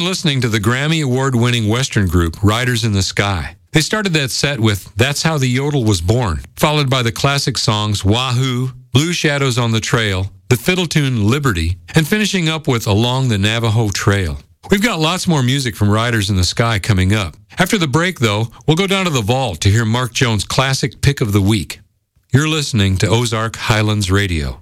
listening to the Grammy Award-winning Western group Riders in the Sky. They started that set with That's How the Yodel Was Born, followed by the classic songs Wahoo, Blue Shadows on the Trail, the fiddle tune Liberty, and finishing up with Along the Navajo Trail. We've got lots more music from Riders in the Sky coming up. After the break, though, we'll go down to the vault to hear Mark Jones' classic pick of the week. You're listening to Ozark Highlands Radio.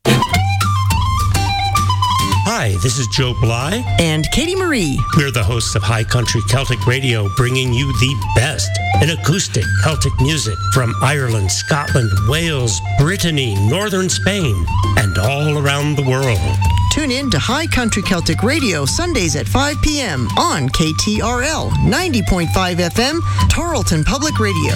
Hi, this is Joe Bly. And Katie Marie. We're the hosts of High Country Celtic Radio, bringing you the best in acoustic Celtic music from Ireland, Scotland, Wales, Brittany, northern Spain, and all around the world. Tune in to High Country Celtic Radio Sundays at 5 p.m. on KTRL 90.5 FM, Tarleton Public Radio.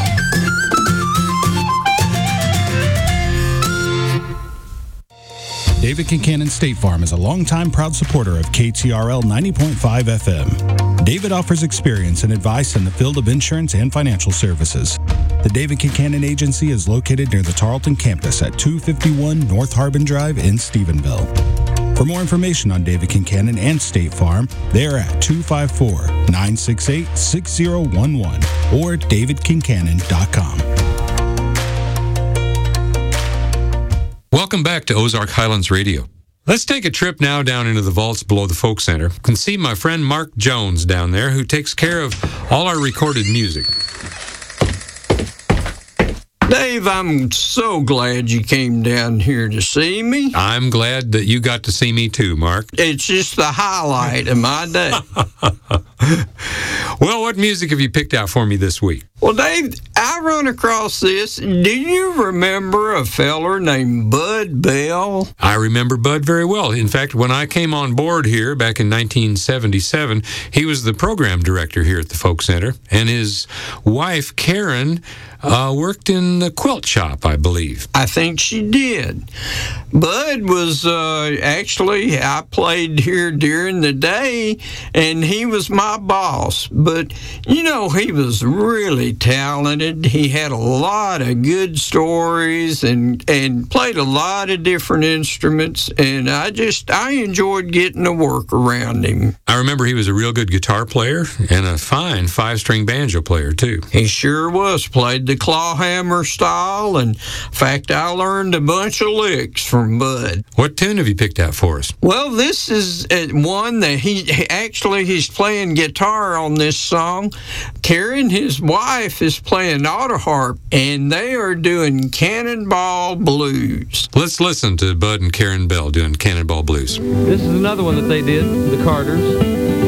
David Kincannon State Farm is a longtime proud supporter of KTRL 90.5 FM. David offers experience and advice in the field of insurance and financial services. The David Kincannon Agency is located near the Tarleton campus at 251 North Harbin Drive in Stephenville. For more information on David Kincannon and State Farm, they are at 254-968-6011 or davidkincannon.com. Welcome back to Ozark Highlands Radio. Let's take a trip now down into the vaults below the Folk Center and see my friend Mark Jones down there, who takes care of all our recorded music. Dave, I'm so glad you came down here to see me. I'm glad that you got to see me too, Mark. It's just the highlight of my day. Well, what music have you picked out for me this week? Well, Dave, I run across this. Do you remember a feller named Bud Bell? I remember Bud very well. In fact, when I came on board here back in 1977, he was the program director here at the Folk Center, and his wife, Karen, worked in the quilt shop, I believe. I think she did. Bud was actually, I played here during the day, and he was my boss. But, you know, he was really talented. He had a lot of good stories and played a lot of different instruments, and I enjoyed getting to work around him. I remember he was a real good guitar player and a fine 5-string banjo player, too. He sure was. Played the clawhammer style, and in fact, I learned a bunch of licks from Bud. What tune have you picked out for us? Well, this is one that he's playing guitar on this song. Karen, his wife, is playing auto harp, and they are doing Cannonball Blues. Let's listen to Bud and Karen Bell doing Cannonball Blues. This is another one that they did, the Carters.